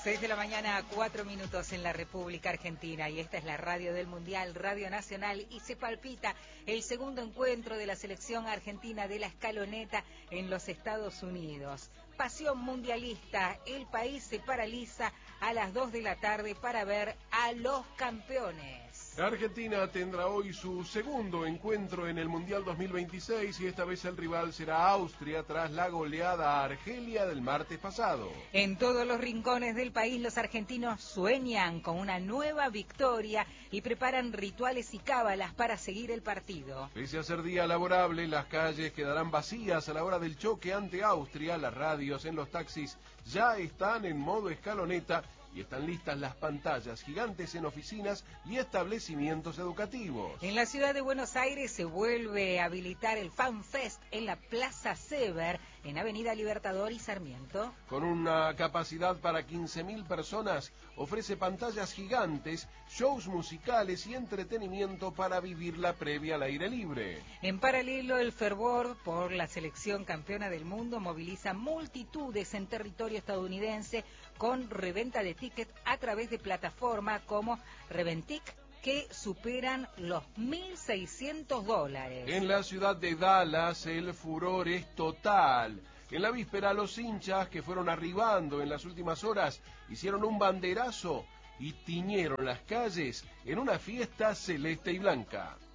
6 de la mañana, 4 minutos en la República Argentina, y esta es la radio del Mundial, Radio Nacional, y se palpita el segundo encuentro de la selección argentina de la escaloneta en los Estados Unidos. Pasión mundialista, el país se paraliza a las 2 de la tarde para ver a los campeones. Argentina tendrá hoy su segundo encuentro en el Mundial 2026 y esta vez el rival será Austria tras la goleada a Argelia del martes pasado. En todos los rincones del país los argentinos sueñan con una nueva victoria y preparan rituales y cábalas para seguir el partido. Pese a ser día laborable, las calles quedarán vacías a la hora del choque ante Austria. Las radios en los taxis ya están en modo escaloneta y están listas las pantallas gigantes en oficinas y establecimientos educativos. En la ciudad de Buenos Aires se vuelve a habilitar el Fan Fest en la Plaza Sever, en Avenida Libertador y Sarmiento. Con una capacidad para 15.000 personas, ofrece pantallas gigantes, shows musicales y entretenimiento para vivir la previa al aire libre. En paralelo, el fervor por la selección campeona del mundo moviliza multitudes en territorio estadounidense con reventa de tickets a través de plataformas como Reventic, que superan los $1.600. En la ciudad de Dallas el furor es total. En la víspera los hinchas que fueron arribando en las últimas horas hicieron un banderazo y tiñeron las calles en una fiesta celeste y blanca.